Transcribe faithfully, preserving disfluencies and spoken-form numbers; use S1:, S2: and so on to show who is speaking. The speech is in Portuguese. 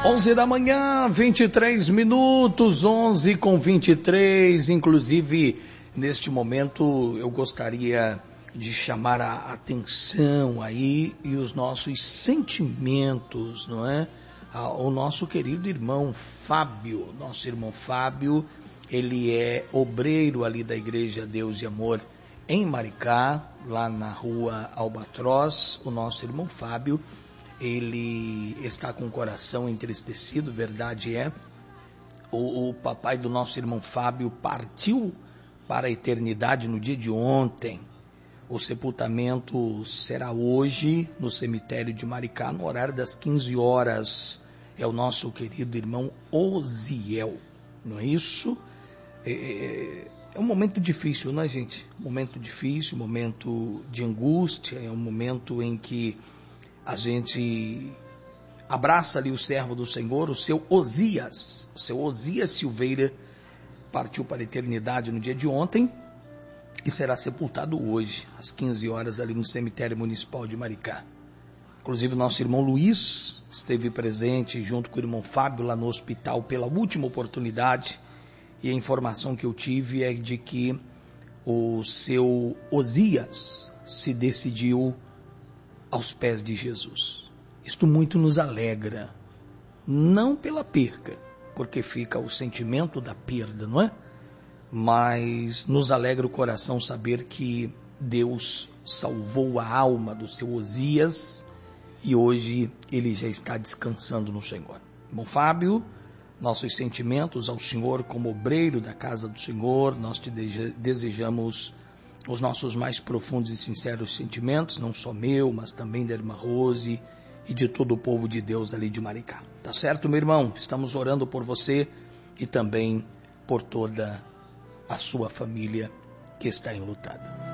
S1: onze da manhã, vinte e três minutos, onze com vinte e três, inclusive neste momento eu gostaria de chamar a atenção aí e os nossos sentimentos, não é? O nosso querido irmão Fábio, nosso irmão Fábio, ele é obreiro ali da Igreja Deus e Amor em Maricá, lá na rua Albatroz. O nosso irmão Fábio, ele está com o coração entristecido, verdade é. O, o papai do nosso irmão Fábio partiu para a eternidade no dia de ontem. O sepultamento será hoje no cemitério de Maricá, no horário das quinze horas. É o nosso querido irmão Osiel, não é isso? É, é um momento difícil, não é, gente? Um momento difícil, um momento de angústia, é um momento em que a gente abraça ali o servo do Senhor, o seu Osias, o seu Osias Silveira, partiu para a eternidade no dia de ontem e será sepultado hoje, às quinze horas, ali no cemitério municipal de Maricá. Inclusive, nosso irmão Luiz esteve presente junto com o irmão Fábio lá no hospital pela última oportunidade, e a informação que eu tive é de que o seu Osias se decidiu aos pés de Jesus. Isto muito nos alegra, não pela perca, porque fica o sentimento da perda, não é? Mas nos alegra o coração saber que Deus salvou a alma do seu Osias e hoje ele já está descansando no Senhor. Bom, Fábio, nossos sentimentos ao Senhor como obreiro da casa do Senhor, nós te desejamos os nossos mais profundos e sinceros sentimentos, não só meu, mas também da irmã Rose e de todo o povo de Deus ali de Maricá. Tá certo, meu irmão? Estamos orando por você e também por toda a sua família que está enlutada.